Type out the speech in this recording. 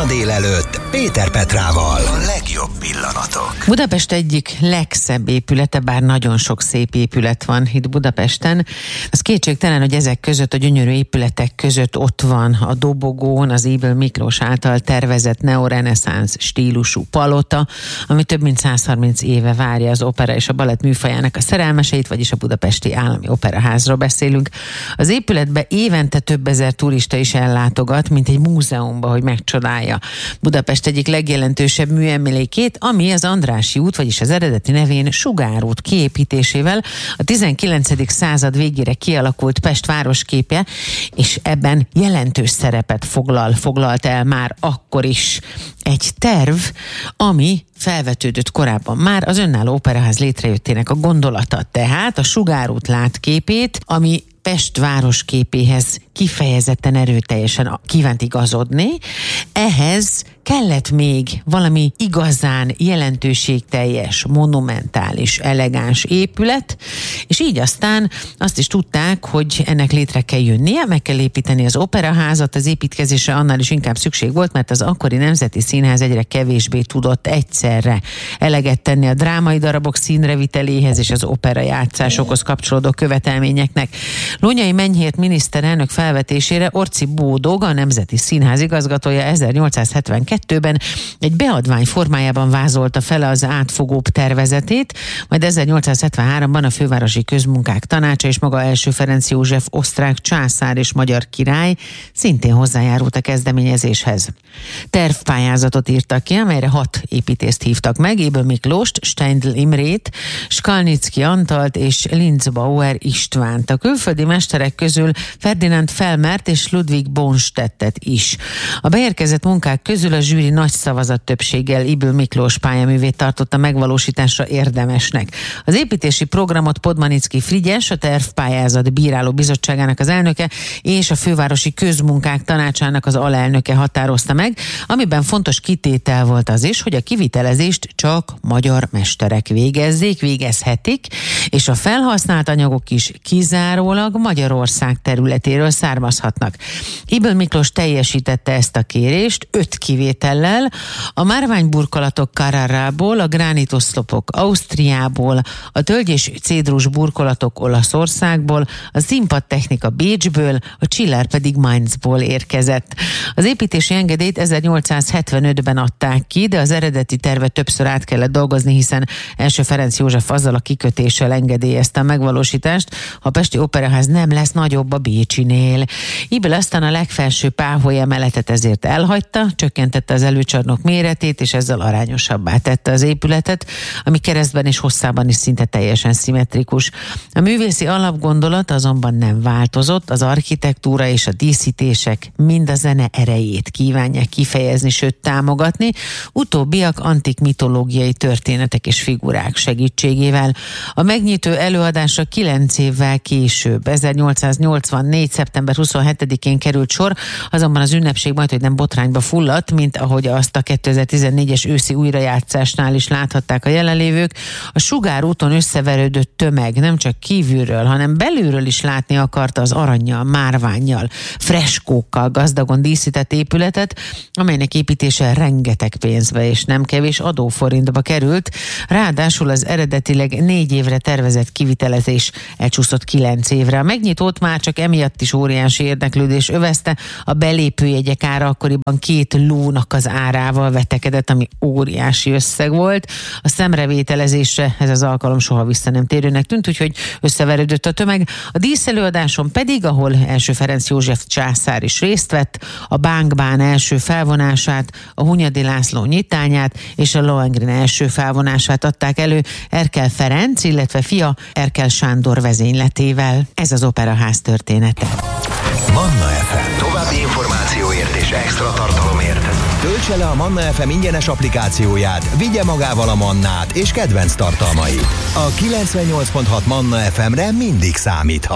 Manna délelőtt Péter Petrával. A legjobb pillanatok. Budapest egyik legszebb épülete, bár nagyon sok szép épület van itt Budapesten. Az kétségtelen, hogy ezek között, a gyönyörű épületek között ott van a dobogón az Ybl Miklós által tervezett neoreneszánsz stílusú palota, ami több mint 130 éve várja az opera és a balett műfajának a szerelmeseit, vagyis a Budapesti Állami Operaházról beszélünk. Az épületbe évente több ezer turista is ellátogat, mint egy múzeumba, hogy megcsodálja Budapest egyik legjelentősebb műemlékét, ami az Andrássy út, vagyis az eredeti nevén Sugár út kiépítésével a 19. század végére kialakult Pest városképje, és ebben jelentős szerepet foglalt el már akkor is egy terv, ami felvetődött korábban már az önálló operaház létrejöttének a gondolata. Tehát a Sugár út látképét, ami Pest városképéhez kifejezetten erőteljesen kívánt igazodni, ehhez kellett még valami igazán jelentőségteljes, monumentális, elegáns épület, és így aztán azt is tudták, hogy ennek létre kell jönnie, meg kell építeni az operaházat, az építkezésre annál is inkább szükség volt, mert az akkori Nemzeti Színház egyre kevésbé tudott egyszerre eleget tenni a drámai darabok színreviteléhez és az operajátszásokhoz kapcsolódó követelményeknek. Lónyay Menyhért miniszterelnök felvetésére Orczy Bódog, a Nemzeti Színház igazgatója 1872-ben egy beadvány formájában vázolta fel az átfogóbb tervezetét, majd 1873-ban a Fővárosi Közmunkák Tanácsa és maga első Ferenc József osztrák császár és magyar király szintén hozzájárult a kezdeményezéshez. Tervpályázatot írtak ki, amelyre 6 építészt hívtak meg: Ybl Miklóst, Steindl Imrét, Skalnicki Antalt és Linzbauer Istvánt. A külföldi mesterek közül Ferdinand Felmert és Ludwig Bonstettet is. A beérkezett munkák közül a zsűri nagy szavazat többséggel Ybl Miklós pályaművét tartotta megvalósításra érdemesnek. Az építési programot Podmanicki Frigyes, a tervpályázat bíráló bizottságának az elnöke, és a Fővárosi Közmunkák Tanácsának az alelnöke határozta meg, amiben fontos kitétel volt az is, hogy a kivitelezést csak magyar mesterek végezhetik, és a felhasznált anyagok is kizárólag Magyarország területéről származhatnak. Ybl Miklós teljesítette ezt a kérést 5 kivétellel: a márványburkolatok Carraraból, a gránitoszlopok Ausztriából, a tölgy és cédrus burkolatok Olaszországból, a színpadtechnika Bécsből, a csillár pedig Mainzból érkezett. Az építési engedélyt 1875-ben adták ki, de az eredeti tervet többször át kellett dolgozni, hiszen első Ferenc József azzal a kikötéssel engedélyezte a megvalósítást: a Pesti Operaház nem lesz nagyobb a bécsinél. Ybl aztán a legfelső páholy emeletet ezért elhagyta, csökkentette az előcsarnok méretét, és ezzel arányosabbá tette az épületet, ami keresztben és hosszában is szinte teljesen szimmetrikus. A művészi alapgondolat azonban nem változott, az architektúra és a díszítések mind a zene erejét kívánják kifejezni, sőt támogatni, utóbbiak antik mitológiai történetek és figurák segítségével. A megnyitó előadásra 9 évvel később, 1884. szeptember 27-én került sor, azonban az ünnepség majdhogy nem botrányba fulladt, mint ahogy azt a 2014-es őszi újrajátszásnál is láthatták a jelenlévők. A Sugár úton összeverődött tömeg nem csak kívülről, hanem belülről is látni akarta az arannyal, márvánnyal, freskókkal gazdagon díszített épületet, amelynek építése rengeteg pénzbe és nem kevés adóforintba került. Ráadásul az eredetileg 4 évre tervezett kivitelezés elcsúszott 9 évre. A megnyitót már csak emiatt is óriási érdeklődés övezte. A belépőjegyek ára akkoriban 2 lónak az árával vetekedett, ami óriási összeg volt. A szemrevételezésre ez az alkalom soha vissza nem térőnek tűnt, úgyhogy összeverődött a tömeg. A díszelőadáson pedig, ahol első Ferenc József császár is részt vett, a Bánkbán első felvonását, a Hunyadi László nyitányát és a Lohengrin első felvonását adták elő Erkel Ferenc, illetve fia Erkel Sándor vezényletével. Ez az operaház története. Manna FM. További információért és extra tartalomért töltse le a Manna FM ingyenes applikációját, vigye magával a Mannát és kedvenc tartalmait. A 98.6 Manna FM-re mindig számíthat.